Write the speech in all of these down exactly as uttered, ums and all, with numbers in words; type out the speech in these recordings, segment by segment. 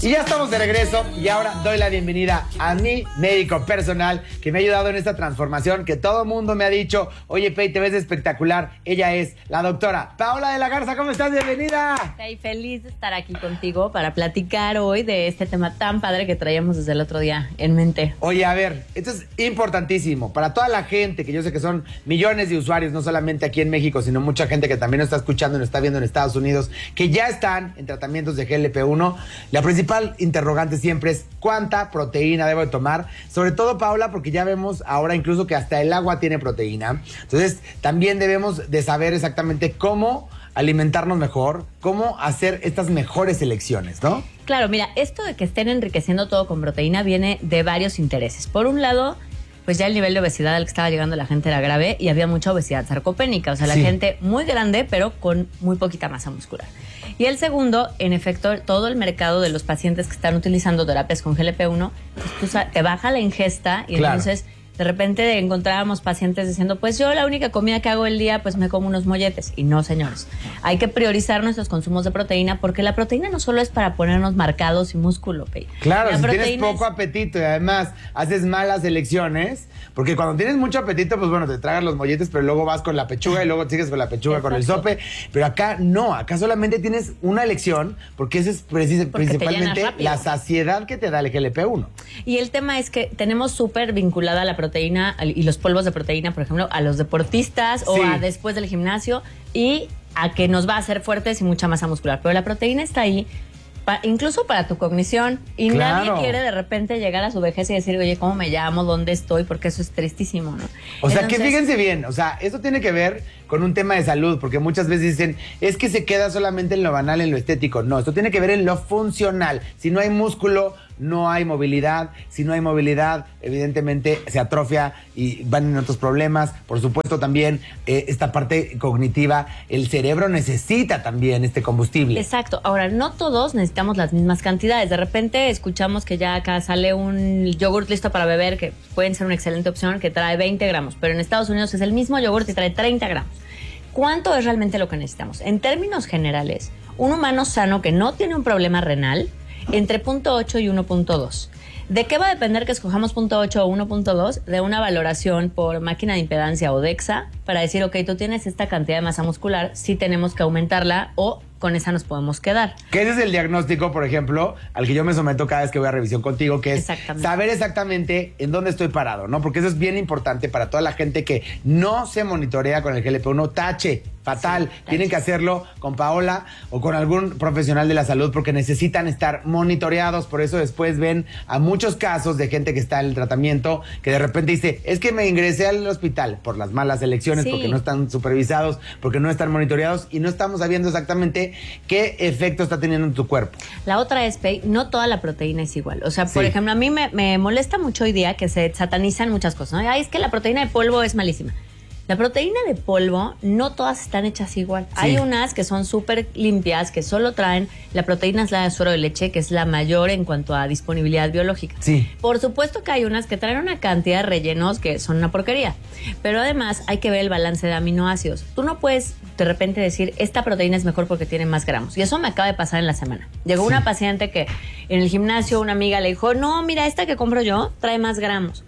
Y ya estamos de regreso y ahora doy la bienvenida a mi médico personal que me ha ayudado en esta transformación, que todo el mundo me ha dicho, oye, Pei, te ves espectacular. Ella es la doctora Paola de la Garza. ¿Cómo estás? Bienvenida. Estoy feliz de estar aquí contigo para platicar hoy de este tema tan padre que traíamos desde el otro día en mente. Oye, a ver, esto es importantísimo para toda la gente, que yo sé que son millones de usuarios, no solamente aquí en México, sino mucha gente que también nos está escuchando y nos está viendo en Estados Unidos, que ya están en tratamientos de G L P uno. La principal interrogante siempre es cuánta proteína debo de tomar, sobre todo, Paola, porque ya vemos ahora incluso que hasta el agua tiene proteína. Entonces también debemos de saber exactamente cómo alimentarnos mejor, cómo hacer estas mejores elecciones, ¿no? Claro, mira, esto de que estén enriqueciendo todo con proteína viene de varios intereses. Por un lado, pues ya el nivel de obesidad al que estaba llegando la gente era grave y había mucha obesidad sarcopénica, o sea, la Sí. gente muy grande pero con muy poquita masa muscular. Y el segundo, en efecto, todo el mercado de los pacientes que están utilizando terapias con G L P uno, pues, tú sabes, te baja la ingesta y Claro. entonces de repente encontrábamos pacientes diciendo, pues yo la única comida que hago el día, pues me como unos molletes. Y no, señores, hay que priorizar nuestros consumos de proteína porque la proteína no solo es para ponernos marcados y músculo, Pei. Claro, la si tienes proteína poco es... apetito y además haces malas elecciones, porque cuando tienes mucho apetito, pues bueno, te tragas los molletes, pero luego vas con la pechuga y luego sigues con la pechuga, Exacto. con el sope. Pero acá no, acá solamente tienes una elección, porque esa es precis- Porque te principalmente llenas rápido. la saciedad que te da el G L P uno. Y el tema es que tenemos súper vinculada la proteína al- y los polvos de proteína, por ejemplo, a los deportistas o Sí. a después del gimnasio y a que nos va a hacer fuertes y mucha masa muscular. Pero la proteína está ahí pa- incluso para tu cognición y Claro. nadie quiere de repente llegar a su vejez y decir, oye, ¿cómo me llamo? ¿Dónde estoy? Porque eso es tristísimo, ¿no? O sea, que Entonces, fíjense bien, o sea, eso tiene que ver con un tema de salud, porque muchas veces dicen, es que se queda solamente en lo banal, en lo estético. No, esto tiene que ver en lo funcional. Si no hay músculo, no hay movilidad. Si no hay movilidad, evidentemente se atrofia y van en otros problemas. Por supuesto, también eh, esta parte cognitiva, el cerebro necesita también este combustible. Exacto. Ahora, no todos necesitamos las mismas cantidades. De repente escuchamos que ya acá sale un yogurt listo para beber, que pueden ser una excelente opción, que trae veinte gramos, pero en Estados Unidos es el mismo yogurt y trae treinta gramos. ¿Cuánto es realmente lo que necesitamos? En términos generales, un humano sano que no tiene un problema renal, entre punto ocho y uno punto dos. ¿De qué va a depender que escojamos punto ocho o uno punto dos? De una valoración por máquina de impedancia o DEXA para decir, ok, tú tienes esta cantidad de masa muscular, sí tenemos que aumentarla o con esa nos podemos quedar. Que ese es el diagnóstico, por ejemplo, al que yo me someto cada vez que voy a revisión contigo, que es Exactamente. saber exactamente en dónde estoy parado, ¿no? Porque eso es bien importante para toda la gente que no se monitorea con el G L P uno. Tache, fatal. Sí, tache. Tienen que hacerlo con Paola o con algún profesional de la salud porque necesitan estar monitoreados. Por eso después ven a muchos casos de gente que está en el tratamiento que de repente dice, es que me ingresé al hospital por las malas elecciones, Sí. porque no están supervisados, porque no están monitoreados y no estamos sabiendo exactamente qué efecto está teniendo en tu cuerpo. La otra es, Pei, no toda la proteína es igual. O sea, por Sí. ejemplo, a mí me, me molesta mucho hoy día que se satanizan muchas cosas, ¿no? Ay, es que la proteína de polvo es malísima. La proteína de polvo, no todas están hechas igual. Sí. Hay unas que son súper limpias, que solo traen, la proteína es la de suero de leche, que es la mayor en cuanto a disponibilidad biológica. Sí. Por supuesto que hay unas que traen una cantidad de rellenos que son una porquería. Pero además hay que ver el balance de aminoácidos. Tú no puedes de repente decir, esta proteína es mejor porque tiene más gramos. Y eso me acaba de pasar en la semana. Llegó Sí. una paciente que en el gimnasio una amiga le dijo, no, mira, esta que compro yo trae más gramos.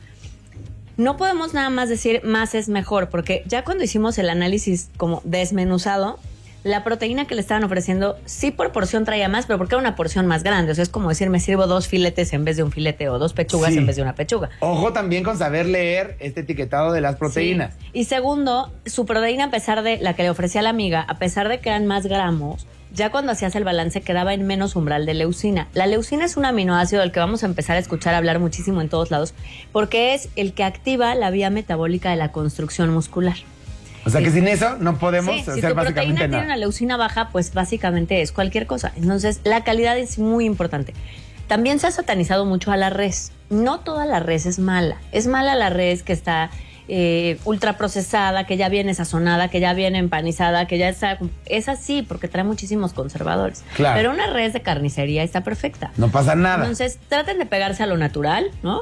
No podemos nada más decir más es mejor, porque ya cuando hicimos el análisis como desmenuzado, la proteína que le estaban ofreciendo sí por porción traía más, pero porque era una porción más grande. O sea, es como decir, me sirvo dos filetes en vez de un filete o dos pechugas Sí. en vez de una pechuga. Ojo también con saber leer este etiquetado de las proteínas. Sí. Y segundo, su proteína, a pesar de la que le ofrecía la amiga, a pesar de que eran más gramos, ya cuando hacías el balance quedaba en menos umbral de leucina. La leucina es un aminoácido del que vamos a empezar a escuchar hablar muchísimo en todos lados, porque es el que activa la vía metabólica de la construcción muscular. O sea que Sí. sin eso no podemos Sí, si hacer tu proteína básicamente tiene nada. una leucina baja, pues básicamente es cualquier cosa. Entonces, la calidad es muy importante. También se ha satanizado mucho a la res. No toda la res es mala. Es mala la res que está eh, ultraprocesada, que ya viene sazonada, que ya viene empanizada, que ya está... Es así porque trae muchísimos conservadores. Claro. Pero una res de carnicería está perfecta. No pasa nada. Entonces, traten de pegarse a lo natural, ¿no?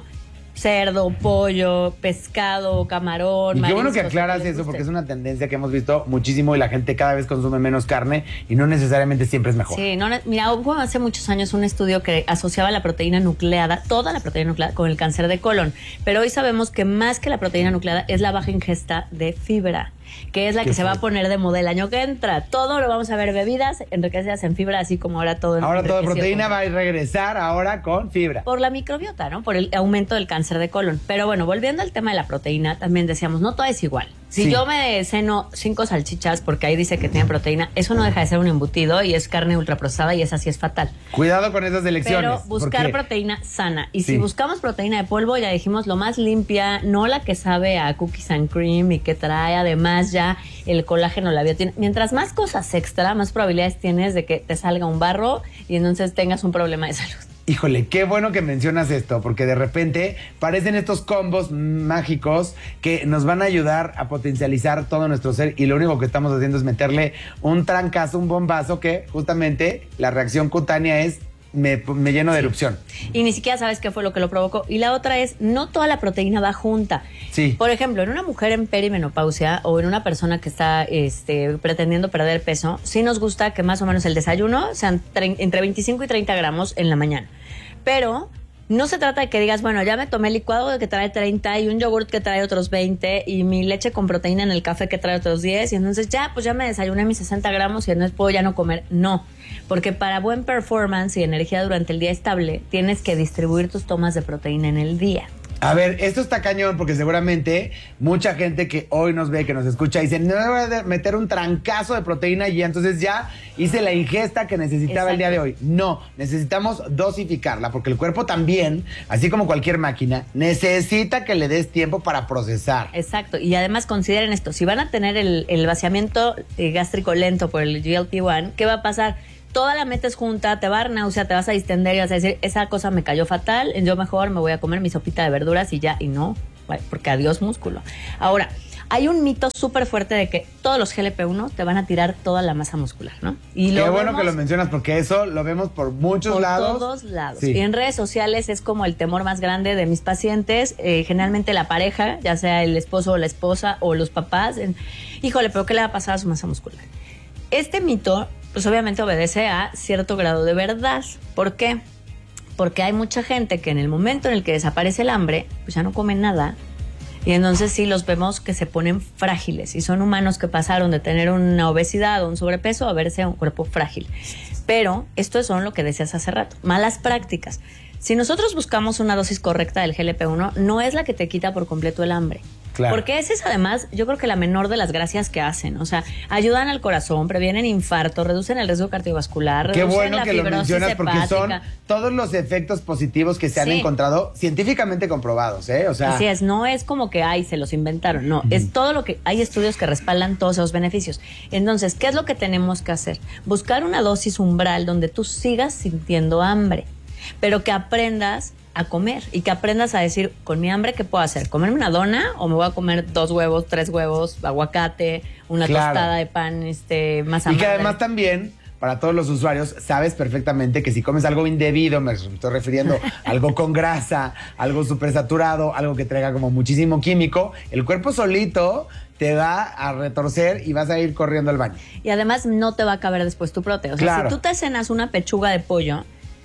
cerdo, pollo, pescado, camarón. Y qué bueno que mariscos, aclaras lo que les eso, guste. porque es una tendencia que hemos visto muchísimo y la gente cada vez consume menos carne y no necesariamente siempre es mejor. Sí, no, mira, hubo hace muchos años un estudio que asociaba la proteína nucleada, toda la proteína nucleada, con el cáncer de colon. Pero hoy sabemos que más que la proteína nucleada es la baja ingesta de fibra, que es la Qué que se va a fuerte. poner de moda el año que entra. Todo lo vamos a ver, bebidas enriquecidas en fibra, así como ahora todo. Ahora toda enriquecido proteína con- va a regresar ahora con fibra. Por la microbiota, ¿no? Por el aumento del cáncer de colon. Pero bueno, volviendo al tema de la proteína, también decíamos, no todo es igual. Si Sí. yo me ceno cinco salchichas porque ahí dice que tiene proteína, eso no deja de ser un embutido y es carne ultraprocesada y esa sí es fatal. Cuidado con esas elecciones. Pero buscar porque- proteína sana. Y Sí. si buscamos proteína de polvo, ya dijimos lo más limpia, no la que sabe a cookies and cream y que trae además ya el colágeno, la biotina. Mientras más cosas extra, más probabilidades tienes de que te salga un barro y entonces tengas un problema de salud. Híjole, qué bueno que mencionas esto, porque de repente parecen estos combos mágicos que nos van a ayudar a potencializar todo nuestro ser y lo único que estamos haciendo es meterle un trancazo, un bombazo que justamente la reacción cutánea es me, me lleno de erupción. Y ni siquiera sabes qué fue lo que lo provocó. Y la otra es, no toda la proteína va junta. Sí. Por ejemplo, en una mujer en perimenopausia o en una persona que está este, pretendiendo perder peso, sí nos gusta que más o menos el desayuno sean tre- entre veinticinco y treinta gramos en la mañana. Pero no se trata de que digas, bueno, ya me tomé el licuado que trae treinta y un yogurt que trae otros veinte y mi leche con proteína en el café que trae otros diez y entonces ya, pues ya me desayuné mis sesenta gramos y entonces puedo ya no comer. No, porque para buen performance y energía durante el día estable tienes que distribuir tus tomas de proteína en el día. A ver, esto está cañón porque seguramente mucha gente que hoy nos ve, que nos escucha, dice, no me voy a meter un trancazo de proteína y entonces ya hice la ingesta que necesitaba el día de hoy. No, necesitamos dosificarla porque el cuerpo también, así como cualquier máquina, necesita que le des tiempo para procesar. Exacto, y además consideren esto, si van a tener el, el vaciamiento eh, gástrico lento por el G L P uno, ¿qué va a pasar? Toda la metes junta, te va a dar náusea, te vas a distender y vas a decir, esa cosa me cayó fatal, yo mejor me voy a comer mi sopita de verduras y ya, y no, porque adiós músculo. Ahora, hay un mito súper fuerte de que todos los G L P uno te van a tirar toda la masa muscular, ¿no? Y Qué lo bueno vemos que lo mencionas porque eso lo vemos por muchos por lados. todos lados. Sí. Y en redes sociales es como el temor más grande de mis pacientes, eh, generalmente la pareja, ya sea el esposo o la esposa o los papás, en, híjole, pero ¿qué le va a pasar a su masa muscular? Este mito, pues obviamente obedece a cierto grado de verdad. ¿Por qué? Porque hay mucha gente que en el momento en el que desaparece el hambre, pues ya no come nada. Y entonces sí los vemos que se ponen frágiles. Y son humanos que pasaron de tener una obesidad o un sobrepeso a verse un cuerpo frágil. Pero esto son lo que decías hace rato, malas prácticas. Si nosotros buscamos una dosis correcta del G L P uno, no es la que te quita por completo el hambre. Claro. Porque esa es además, yo creo que la menor de las gracias que hacen. O sea, ayudan al corazón, previenen infarto, reducen el riesgo cardiovascular, Qué reducen bueno la que lo fibrosis mencionas porque son hepática. todos los efectos positivos que se han Sí. encontrado científicamente comprobados, ¿eh? O sea, Así es, no es como que, ay, se los inventaron, no, es todo lo que, hay estudios que respaldan todos esos beneficios. Entonces, ¿qué es lo que tenemos que hacer? Buscar una dosis umbral donde tú sigas sintiendo hambre, pero que aprendas a comer y que aprendas a decir, con mi hambre, ¿qué puedo hacer? ¿Comerme una dona o me voy a comer dos huevos, tres huevos, aguacate, una Claro. tostada de pan, este, masa y que madre? además también, para todos los usuarios, sabes perfectamente que si comes algo indebido, me estoy refiriendo a algo con grasa, algo súper saturado, algo que traiga como muchísimo químico, el cuerpo solito te va a retorcer y vas a ir corriendo al baño. Y además no te va a caber después tu proteína. O sea, Claro. si tú te cenas una pechuga de pollo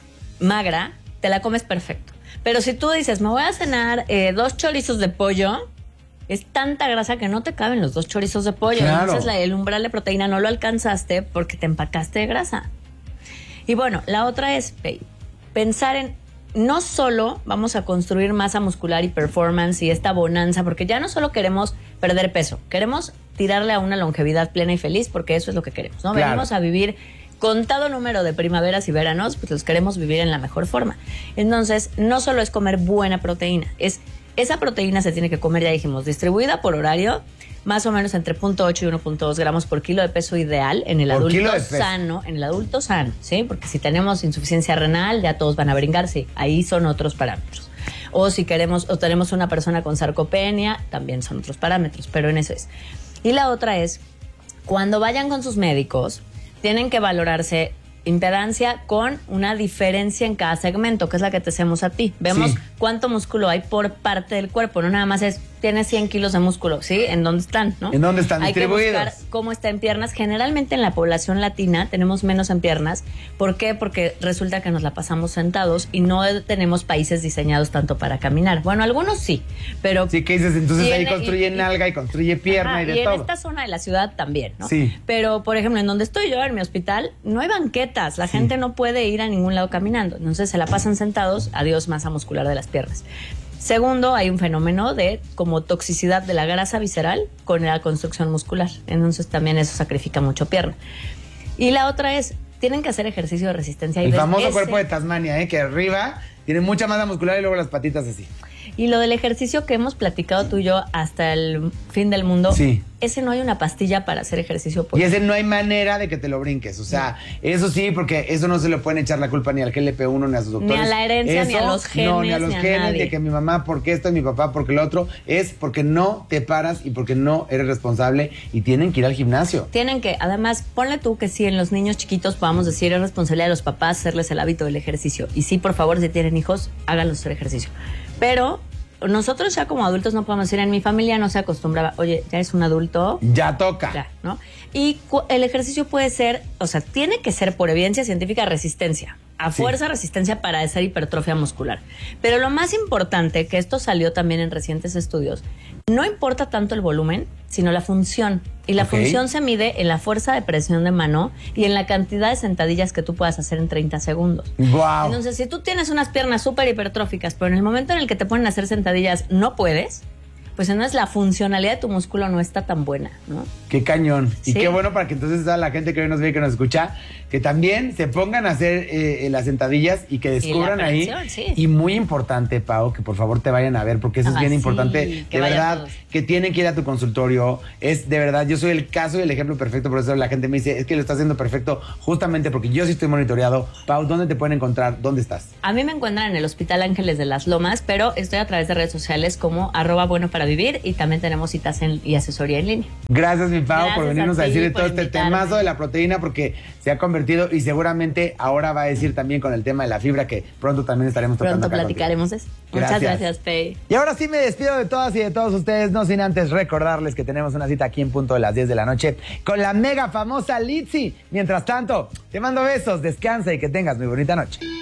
magra, te la comes perfecto. Pero si tú dices, me voy a cenar eh, dos chorizos de pollo, es tanta grasa que no te caben los dos chorizos de pollo. Claro. Entonces la, el umbral de proteína no lo alcanzaste porque te empacaste de grasa. Y bueno, la otra es pe- pensar en, no solo vamos a construir masa muscular y performance y esta bonanza, porque ya no solo queremos perder peso, queremos tirarle a una longevidad plena y feliz, porque eso es lo que queremos, ¿no? Claro. Venimos a vivir contado número de primaveras y veranos, pues los queremos vivir en la mejor forma. Entonces, no solo es comer buena proteína, es esa proteína se tiene que comer, ya dijimos, distribuida por horario, más o menos entre cero punto ocho y uno punto dos gramos por kilo de peso ideal en el Por kilo adulto de peso. sano, en el adulto sano, ¿sí? Porque si tenemos insuficiencia renal, ya todos van a brincar, sí, ahí son otros parámetros. O si queremos, o tenemos una persona con sarcopenia, también son otros parámetros, pero en eso es. Y la otra es, cuando vayan con sus médicos, tienen que valorarse impedancia con una diferencia en cada segmento, que es la que te hacemos a ti. Vemos Sí. cuánto músculo hay por parte del cuerpo, no nada más es, tienes cien kilos de músculo, ¿sí? ¿En dónde están, no? ¿En dónde están hay distribuidos? Que buscar cómo está en piernas. Generalmente en la población latina tenemos menos en piernas. ¿Por qué? Porque resulta que nos la pasamos sentados y no tenemos países diseñados tanto para caminar. Bueno, algunos sí, pero... Sí, que dices, entonces y ahí en- construye y- y- nalga y construye pierna Ajá, y de y todo. en esta zona de la ciudad también, ¿no? Sí. Pero, por ejemplo, en donde estoy yo, en mi hospital, no hay banquetas. La gente no puede ir a ningún lado caminando. Entonces se la pasan sentados, adiós masa muscular de las piernas. Segundo, hay un fenómeno de como toxicidad de la grasa visceral con la construcción muscular. Entonces también eso sacrifica mucho pierna. Y la otra es, tienen que hacer ejercicio de resistencia. Y El ves famoso ese- cuerpo de Tasmania, ¿eh? Que arriba tiene mucha masa muscular y luego las patitas así. Y lo del ejercicio que hemos platicado tú y yo hasta el fin del mundo, Sí. ese no hay una pastilla para hacer ejercicio. Y Pues. ese no hay manera de que te lo brinques. O sea, eso sí, porque eso no se le pueden echar la culpa ni al G L P uno ni a sus doctores. Ni a la herencia, Eso, ni a los genes, No, ni a los ni a genes, nadie. de que mi mamá porque esto y mi papá porque lo otro. Es porque no te paras y porque no eres responsable y tienen que ir al gimnasio. Tienen que, además, ponle tú que si en los niños chiquitos podamos decir es responsabilidad de los papás hacerles el hábito del ejercicio. Y sí, por favor, si tienen hijos, háganlos hacer ejercicio. Pero nosotros ya como adultos no podemos decir, en mi familia no se acostumbraba, oye, ya es un adulto, Ya toca. ya, ¿no? Y cu- el ejercicio puede ser, o sea, tiene que ser por evidencia científica resistencia. A Sí. fuerza resistencia para hacer hipertrofia muscular. Pero lo más importante, que esto salió también en recientes estudios, no importa tanto el volumen, sino la función. Y la Ok. función se mide en la fuerza de presión de mano y en la cantidad de sentadillas que tú puedas hacer en treinta segundos. Wow. Entonces, si tú tienes unas piernas súper hipertróficas, pero en el momento en el que te ponen a hacer sentadillas no puedes, pues entonces la funcionalidad de tu músculo no está tan buena, ¿no? Qué cañón. Y Sí. qué bueno para que entonces toda la gente que hoy nos ve y que nos escucha, que también se pongan a hacer eh, las sentadillas y que descubran ahí. prevención, sí. Y muy importante, Pau, que por favor te vayan a ver, porque eso es Ah, bien sí, importante. que De vayan verdad, todos. que tienen que ir a tu consultorio. Es de verdad, yo soy el caso y el ejemplo perfecto, por eso la gente me dice, es que lo está haciendo perfecto, justamente porque yo sí estoy monitoreado. Pau, ¿dónde te pueden encontrar? ¿Dónde estás? A mí me encuentran en el Hospital Ángeles de las Lomas, pero estoy a través de redes sociales como arroba bueno para vivir y también tenemos citas en- y asesoría en línea. Gracias, mi Pau, por Gracias venirnos a a, ti decir de por todo este invitarme. temazo de la proteína, porque se ha convertido y seguramente ahora va a decir también con el tema de la fibra, que pronto también estaremos tocando Pronto acá contigo. platicaremos de eso. Muchas Gracias. gracias, Pei. Y ahora sí me despido de todas y de todos ustedes, no sin antes recordarles que tenemos una cita aquí en punto de las diez de la noche con la mega famosa Litzy. Mientras tanto, te mando besos, descansa y que tengas muy bonita noche.